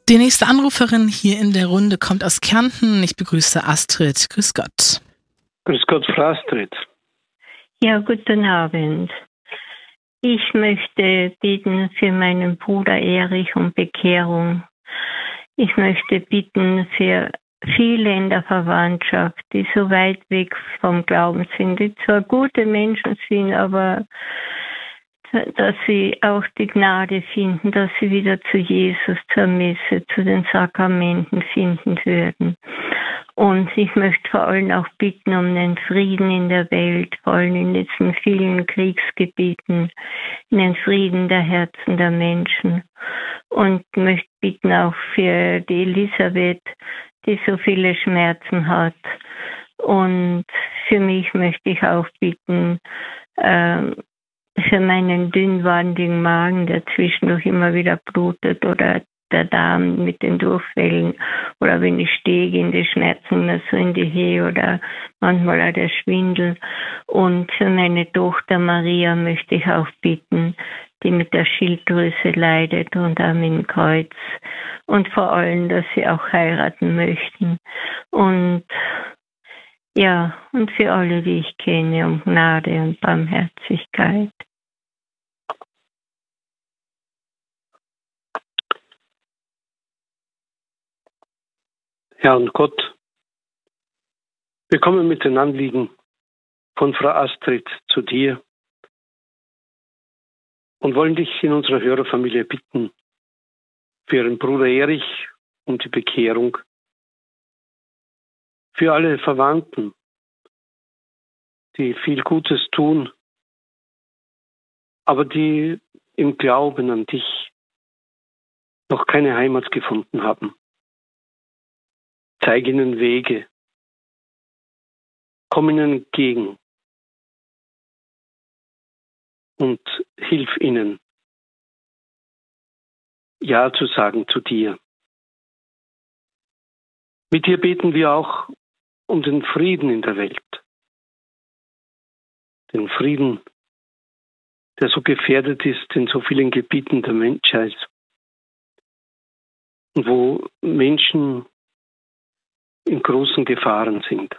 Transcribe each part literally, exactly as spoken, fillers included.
Die nächste Anruferin hier in der Runde kommt aus Kärnten. Ich begrüße Astrid. Grüß Gott. Grüß Gott, Frau Astrid. Ja, guten Abend. Ich möchte bitten für meinen Bruder Erich um Bekehrung. Ich möchte bitten für viele in der Verwandtschaft, die so weit weg vom Glauben sind, die zwar gute Menschen sind, aber dass sie auch die Gnade finden, dass sie wieder zu Jesus, zur Messe, zu den Sakramenten finden würden. Und ich möchte vor allem auch bitten um den Frieden in der Welt, vor allem in diesen vielen Kriegsgebieten, in den Frieden der Herzen der Menschen. Und möchte bitten auch für die Elisabeth, die so viele Schmerzen hat. Und für mich möchte ich auch bitten, äh, für meinen dünnwandigen Magen, der zwischendurch immer wieder blutet, oder der Darm mit den Durchfällen, oder wenn ich stehe, gehen die Schmerzen immer so in die Höhe, oder manchmal auch der Schwindel. Und für meine Tochter Maria möchte ich auch bitten, die mit der Schilddrüse leidet und auch mit dem Kreuz. Und vor allem, dass sie auch heiraten möchten. Und ja, und für alle, die ich kenne, um Gnade und Barmherzigkeit. Herr und Gott, wir kommen mit den Anliegen von Frau Astrid zu dir und wollen dich in unserer Hörerfamilie bitten, für ihren Bruder Erich um die Bekehrung, für alle Verwandten, die viel Gutes tun, aber die im Glauben an dich noch keine Heimat gefunden haben. Zeig ihnen Wege, komm ihnen entgegen und hilf ihnen, Ja zu sagen zu dir. Mit dir beten wir auch um den Frieden in der Welt. Den Frieden, der so gefährdet ist in so vielen Gebieten der Menschheit. Und wo Menschen in großen Gefahren sind.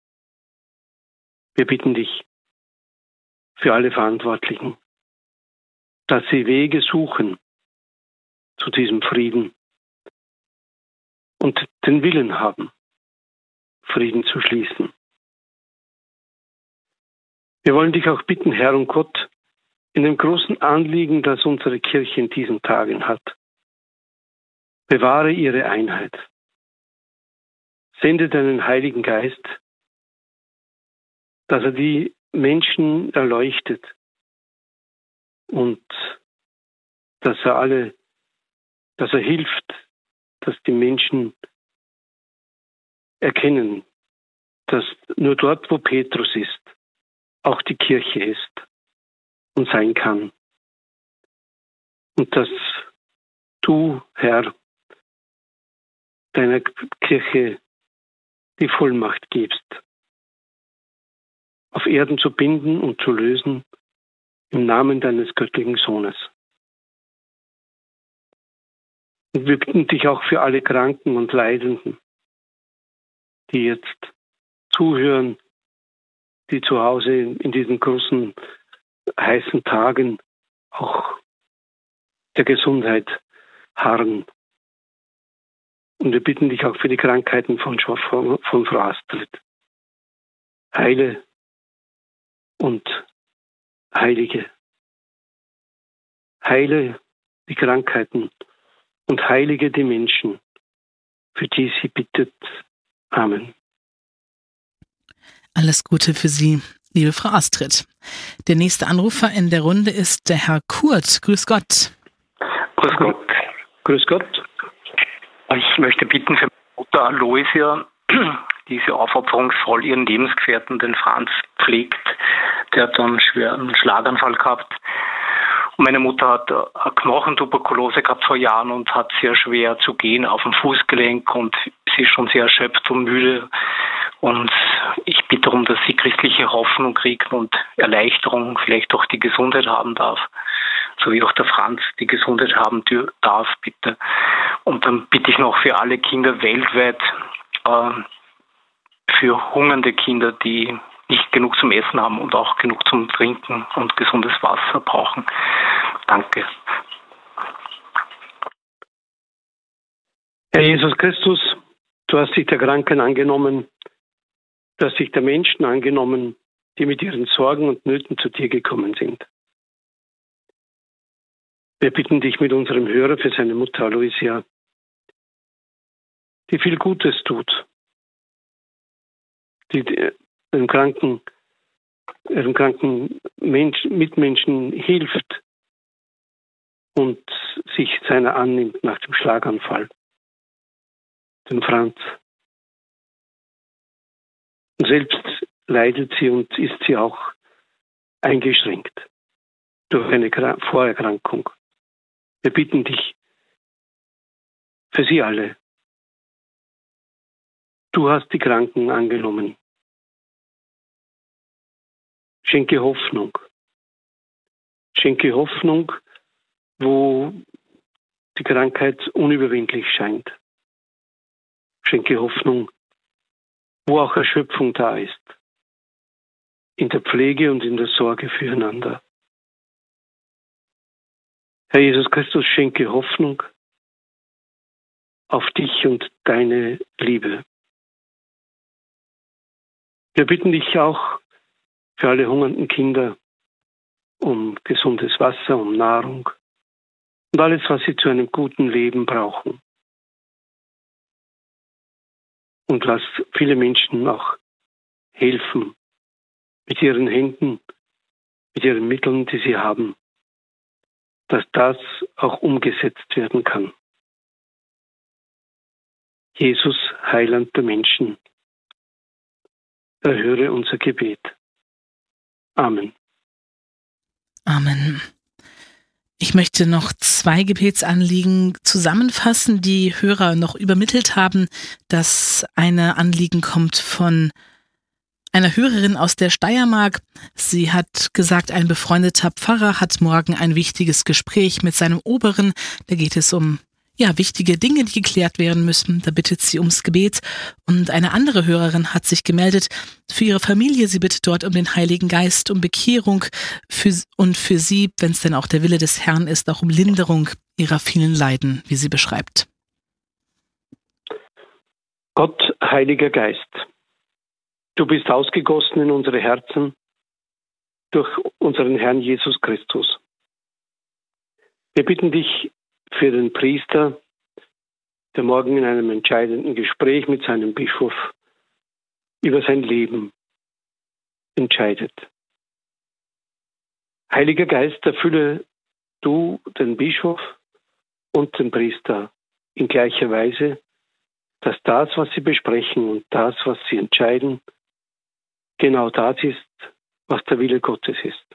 Wir bitten dich für alle Verantwortlichen, dass sie Wege suchen zu diesem Frieden und den Willen haben, Frieden zu schließen. Wir wollen dich auch bitten, Herr und Gott, in dem großen Anliegen, das unsere Kirche in diesen Tagen hat. Bewahre ihre Einheit. Sende deinen Heiligen Geist, dass er die Menschen erleuchtet und dass er alle, dass er hilft, dass die Menschen erkennen, dass nur dort, wo Petrus ist, auch die Kirche ist und sein kann. Und dass du, Herr, deiner Kirche die Vollmacht gibst, auf Erden zu binden und zu lösen, im Namen deines göttlichen Sohnes. Und wir bitten dich auch für alle Kranken und Leidenden, die jetzt zuhören, die zu Hause in diesen großen, heißen Tagen auch der Gesundheit harren. Und wir bitten dich auch für die Krankheiten von, von, von Frau Astrid. Heile und Heilige. Heile die Krankheiten und heilige die Menschen, für die sie bittet. Amen. Alles Gute für Sie, liebe Frau Astrid. Der nächste Anrufer in der Runde ist der Herr Kurt. Grüß Gott. Grüß Gott. Grüß Gott. Ich möchte bitten für meine Mutter Aloysia, die so aufopferungsvoll ihren Lebensgefährten, den Franz, pflegt. Der hat einen schweren Schlaganfall gehabt. Und meine Mutter hat eine Knochentuberkulose gehabt vor Jahren und hat sehr schwer zu gehen auf dem Fußgelenk und sie ist schon sehr erschöpft und müde. Und ich bitte darum, dass sie christliche Hoffnung kriegt und Erleichterung, vielleicht auch die Gesundheit haben darf. So wie auch der Franz die Gesundheit haben darf, bitte. Und dann bitte ich noch für alle Kinder weltweit, äh, für hungernde Kinder, die nicht genug zum Essen haben und auch genug zum Trinken und gesundes Wasser brauchen. Danke. Herr Jesus Christus, du hast dich der Kranken angenommen, du hast dich der Menschen angenommen, die mit ihren Sorgen und Nöten zu dir gekommen sind. Wir bitten dich mit unserem Hörer für seine Mutter Aloysia, die viel Gutes tut, die einem kranken, einem kranken Mensch, Mitmenschen hilft und sich seiner annimmt nach dem Schlaganfall, den Franz. Und selbst leidet sie und ist sie auch eingeschränkt durch eine Vorerkrankung. Wir bitten dich für sie alle. Du hast die Kranken angenommen. Schenke Hoffnung. Schenke Hoffnung, wo die Krankheit unüberwindlich scheint. Schenke Hoffnung, wo auch Erschöpfung da ist. In der Pflege und in der Sorge füreinander. Herr Jesus Christus, schenke Hoffnung auf dich und deine Liebe. Wir bitten dich auch für alle hungernden Kinder um gesundes Wasser, um Nahrung und alles, was sie zu einem guten Leben brauchen. Und lass viele Menschen auch helfen mit ihren Händen, mit ihren Mitteln, die sie haben, dass das auch umgesetzt werden kann. Jesus, Heiland der Menschen, erhöre unser Gebet. Amen. Amen. Ich möchte noch zwei Gebetsanliegen zusammenfassen, die Hörer noch übermittelt haben. Das eine Anliegen kommt von einer Hörerin aus der Steiermark. Sie hat gesagt, ein befreundeter Pfarrer hat morgen ein wichtiges Gespräch mit seinem Oberen. Da geht es um ja, wichtige Dinge, die geklärt werden müssen. Da bittet sie ums Gebet. Und eine andere Hörerin hat sich gemeldet für ihre Familie. Sie bittet dort um den Heiligen Geist, um Bekehrung für, und für sie, wenn es denn auch der Wille des Herrn ist, auch um Linderung ihrer vielen Leiden, wie sie beschreibt. Gott, Heiliger Geist, du bist ausgegossen in unsere Herzen durch unseren Herrn Jesus Christus. Wir bitten dich für den Priester, der morgen in einem entscheidenden Gespräch mit seinem Bischof über sein Leben entscheidet. Heiliger Geist, erfülle du den Bischof und den Priester in gleicher Weise, dass das, was sie besprechen und das, was sie entscheiden, genau das ist, was der Wille Gottes ist.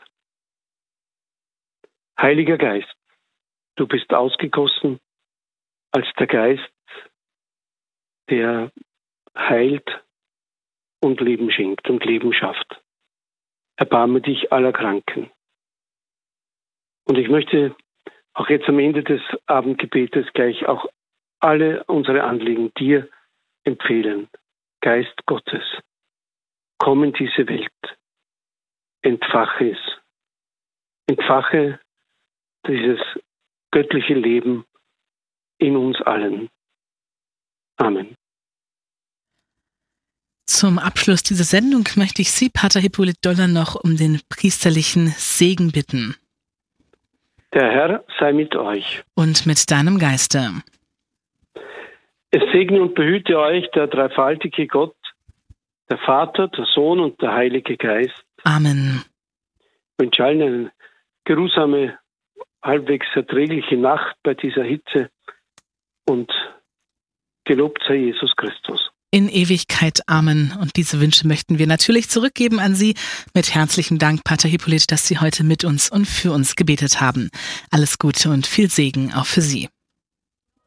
Heiliger Geist, du bist ausgegossen als der Geist, der heilt und Leben schenkt und Leben schafft. Erbarme dich aller Kranken. Und ich möchte auch jetzt am Ende des Abendgebetes gleich auch alle unsere Anliegen dir empfehlen. Geist Gottes, komm in diese Welt, entfache es. Entfache dieses göttliche Leben in uns allen. Amen. Zum Abschluss dieser Sendung möchte ich Sie, Pater Hippolyt Doller, noch um den priesterlichen Segen bitten. Der Herr sei mit euch. Und mit deinem Geiste. Es segne und behüte euch der dreifaltige Gott, der Vater, der Sohn und der Heilige Geist. Amen. Ich wünsche allen eine geruhsame, halbwegs erträgliche Nacht bei dieser Hitze und gelobt sei Jesus Christus. In Ewigkeit. Amen. Und diese Wünsche möchten wir natürlich zurückgeben an Sie. Mit herzlichem Dank, Pater Hippolyt, dass Sie heute mit uns und für uns gebetet haben. Alles Gute und viel Segen auch für Sie.